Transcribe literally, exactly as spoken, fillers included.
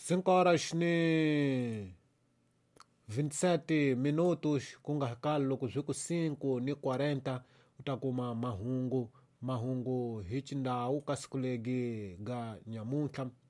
cinco horas ni vinte e sete minutos kunga hikalo kuzviku cinco ni quarenta utakuma mahungu mahungu hichi ndau kasikulegi ga nyamuntla